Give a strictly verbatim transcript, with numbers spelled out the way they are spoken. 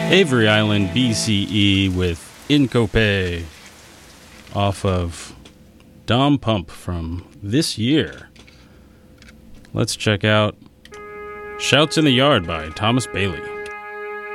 Avery Island, B C E with Incope off of Dom Pump from this year. Let's check out Shouts in the Yard by Thomas Bailey.